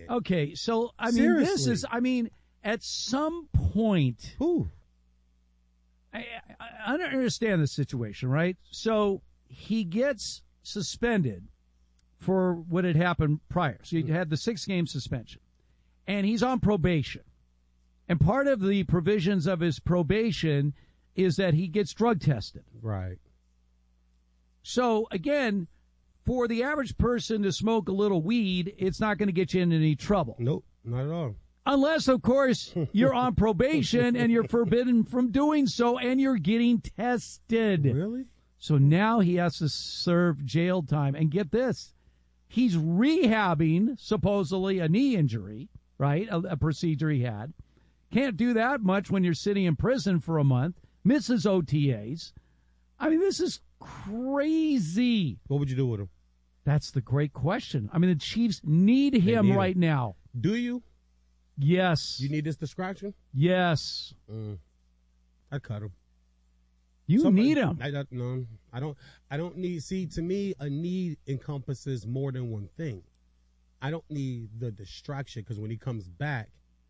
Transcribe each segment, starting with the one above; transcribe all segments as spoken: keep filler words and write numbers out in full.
it. Okay, so, I mean, Seriously. this is, I mean, at some point, Who? I, I, I don't understand the situation, right? So he gets suspended for what had happened prior. So he had the six-game suspension, and he's on probation. And part of the provisions of his probation is that he gets drug tested. Right. So, again, for the average person to smoke a little weed, it's not going to get you in any trouble. Nope, not at all. Unless, of course, you're on probation and you're forbidden from doing so and you're getting tested. Really? So now he has to serve jail time. And get this, he's rehabbing supposedly a knee injury, right, a, a procedure he had. Can't do that much when you're sitting in prison for a month. Misses O T As. I mean, this is crazy. What would you do with him? That's the great question. I mean, the Chiefs need him need him. right now. Do you? Yes. You need this distraction? Yes. Mm. I'd cut him. You Somebody, need him. I, I, no, I don't. I don't need. See, to me, a need encompasses more than one thing. I don't need the distraction because when he comes back,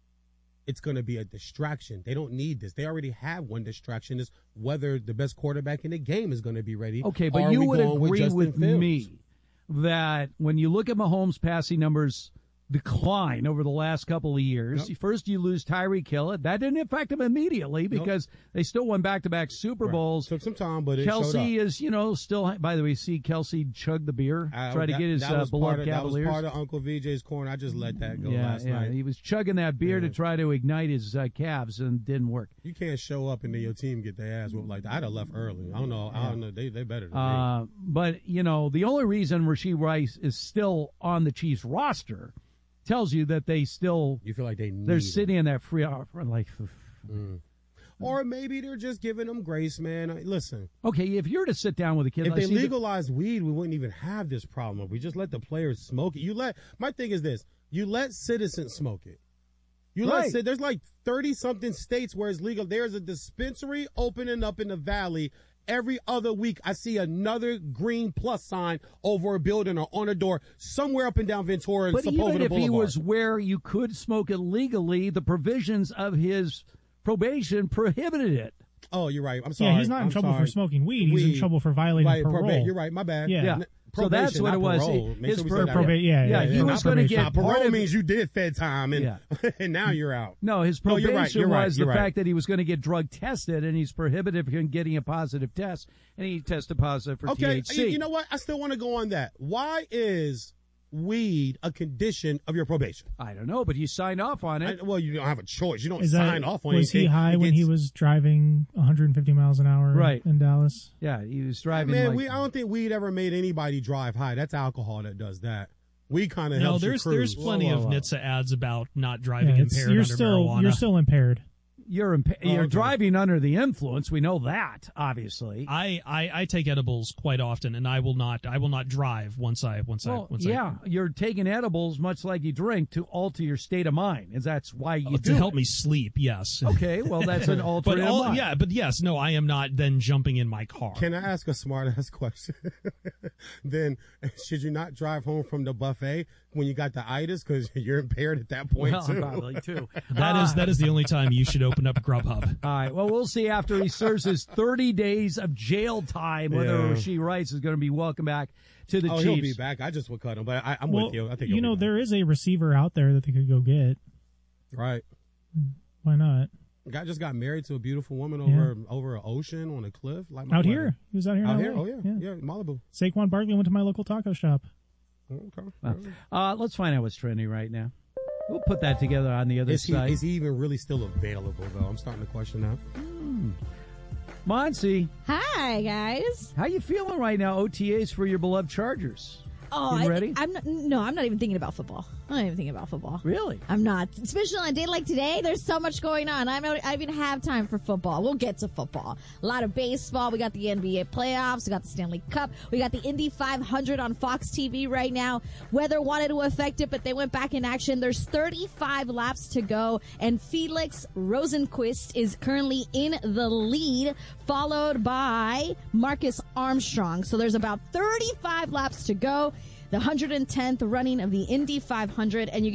it's going to be a distraction. They don't need this. They already have one distraction: is whether the best quarterback in the game is going to be ready. Okay, but Are you we would going agree with, with Fields? me that when you look at Mahomes' passing numbers decline over the last couple of years, Yep. first you lose Tyreek Hill. That didn't affect him immediately because nope. they still won back-to-back Super Right. Bowls. Took some time, but it Kelsey showed up. is, you know, still. By the way, see Kelsey chug the beer, Uh, try to that, get his that uh, was beloved part of, Cavaliers. That was part of Uncle V J's corner. I just let that go yeah, last yeah. night. He was chugging that beer Yeah. to try to ignite his uh, calves and it didn't work. You can't show up and then your team get their ass whooped like that. I'd have left early. I don't know. I don't know. They they better than uh, me. But you know, the only reason Rashee Rice is still on the Chiefs roster tells you that they still You feel like they need they're him. sitting in that free offer like. Mm. Or maybe they're just giving them grace, man. I- Listen, Okay, if you're to sit down with a kid, if like, they see the- legalized weed, we wouldn't even have this problem. If we just let the players smoke it. You let my thing is this: you let citizens smoke it. You Right. let there's like thirty something states where it's legal. There's a dispensary opening up in the valley. Every other week, I see another green plus sign over a building or on a door somewhere up and down Ventura and But even Sepulveda if Boulevard. he was where you could smoke it legally, the provisions of his probation prohibited it. Oh, you're right. I'm sorry. Yeah, he's not in I'm trouble sorry. for smoking weed. He's Weed. in trouble for violating Right, parole. probate. You're right. My bad. Yeah. Yeah. N- So that's probation, what it not was. parole. Make His sure we per- say that probate, right. yeah, Yeah, yeah, he yeah, was not going to probation. get Nah, part parole of means you did fed time, and, Yeah. and now you're out. No, his No, probation you're right, you're right, was you're the right. fact that he was going to get drug tested, and he's prohibited from getting a positive test, and he tested positive for Okay, T H C. you, you know what? I still want to go on that. Why is weed a condition of your probation? I don't know, but you signed off on I, it. well, you don't have a choice. You don't Is sign that, off on was anything. he high It when gets- he was driving one hundred fifty miles an hour Right. in Dallas? Yeah, he was driving Man, like we, I don't think weed ever made anybody drive high. That's alcohol that does that. We kind of No, helps there's you there's cruise. plenty Whoa, of whoa, whoa. N H T S A ads about not driving Yeah, it's- impaired you're under still marijuana. you're still impaired. you're impa- Oh, you're okay. driving under the influence. We know that, obviously. I, I, I take edibles quite often, and I will not I will not drive once I once well, I once yeah, you're taking edibles much like you drink to alter your state of mind, and that's why you I, do to help it. me sleep. Yes. Okay, well, that's an But alternate all, mind. yeah, but yes, no, I am not then jumping in my car. Can I ask a smart ass question? Then should you not drive home from the buffet when you got the itis because you're impaired at that point Well, too? probably too. That is that is the only time you should open up Grubhub. All right. Well, we'll see after he serves his thirty days of jail time whether Yeah. Rashee Rice is going to be welcome back to the Oh, Chiefs. he'll be back. I just would cut him, but I, I'm well, with you. I think you he'll know be there is a receiver out there that they could go get. back. Right. Why not? Guy just got married to a beautiful woman over over an ocean on a cliff. Like my Out wedding. here, he was out here. in Out L A. here? Oh yeah, yeah, Malibu. Saquon Barkley went to my local taco shop. Okay. Well, uh, let's find out what's trending right now. We'll put that together on the other Is he side. is he even really still available though? I'm starting to question that. Monsi, Hi, guys. how you feeling right now? O T As for your beloved Chargers. Oh, You I, ready? I'm not, no, I'm not even thinking about football. I'm not even thinking about football. Really? I'm not. Especially on a day like today, there's so much going on. I don't I don't even have time for football. We'll get to football. A lot of baseball. We got the N B A playoffs. We got the Stanley Cup. We got the Indy five hundred on Fox T V right now. Weather wanted to affect it, but they went back in action. There's thirty-five laps to go, and Felix Rosenqvist is currently in the lead, followed by Marcus Armstrong. So there's about thirty-five laps to go. The one hundred tenth running of the Indy five hundred, and you